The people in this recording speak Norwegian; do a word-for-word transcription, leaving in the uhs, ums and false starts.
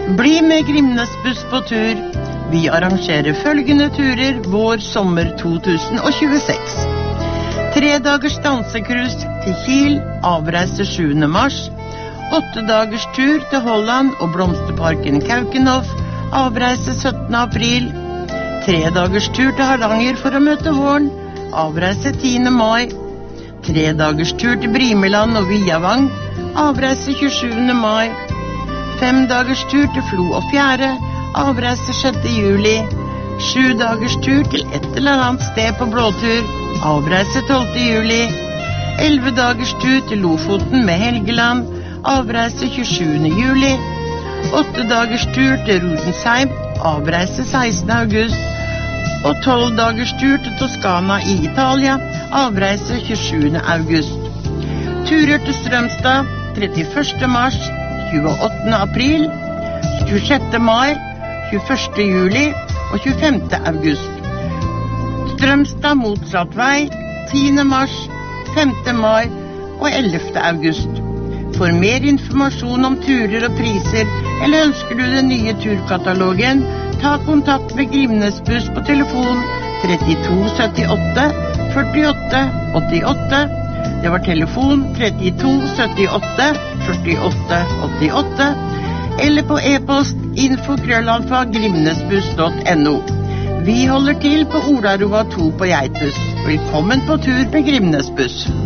Bli med Grimnes buss på tur. Vi arrangerer følgende turer vår sommer to tusen tjueseks. Tre dagers dansekrus til Kiel, avreise sjuende mars. Åtte dagers tur til Holland og blomsterparken Kaukenhof, avreise syttende april. Tre dagers tur til Hardanger for å møte våren, avreise tiende mai. Tre dagers tur til Brimeland og Viavang, avreise tjuesjuende mai. Fem dagers tur til Flo og Fjære, avreise sjette juli. Sju dagers tur til et eller annet sted på blåtur, avreise tolvte juli. Elleve dagers tur til Lofoten med Helgeland, avreise tjuesjuende juli. Åtte dagers tur til Rudensheim, avreise sekstende august. Og tolv dagers tur til Toskana i Italia, avreise tjuesjuende august. Turer til Strømstad trettiførste mars, tjueåttende april, tjuesjette mai, tjueførste juli og tjuefemte august. Strømstad motsatt vei, tiende mars, femte mai og ellevte august. For mer informasjon om turer og priser, eller ønsker du den nye turkatalogen, ta kontakt med Grimnes buss på telefon trettito syttiåtte førtiåtte åttiåtte. Det var telefon trettito syttiåtte førtiåtte åttiåtte, eller på e-post info krøllalfa grimnesbuss punktum no. Vi holder til på Olaroa to på Geitus. Velkommen på tur med Grimnes buss.